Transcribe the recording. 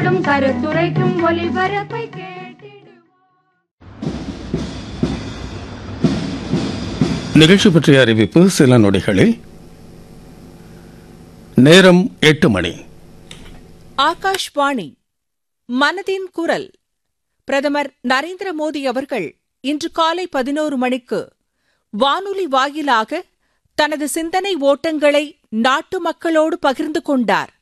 எடுக்கும் கருத்துரைக்கும் ஒலிபரப்பை கேட்டிடுவோம். நிகழ்ச்சி பற்றிய அறிவிப்பு சில நொடிகளில். நேரம் 8 மணி. ஆகாஷ்வாணி மனதின் குரல். பிரதமர் நரேந்திர மோடி அவர்கள் இன்று காலை 11 மணிக்கு வானொலி வாயிலாக தனது சிந்தனை ஓட்டங்களை நாட்டு மக்களோடு பகிர்ந்து கொண்டார்.